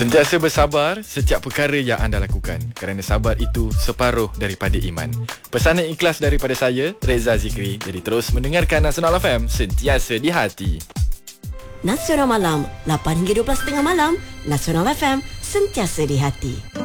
Sentiasa bersabar setiap perkara yang anda lakukan, kerana sabar itu separuh daripada iman. Pesanan ikhlas daripada saya, Reza Zikri. Jadi terus mendengarkan Nasional FM, sentiasa di hati. Nasional Malam 8 hingga 12.30 malam. Nasional FM, sentiasa di hati.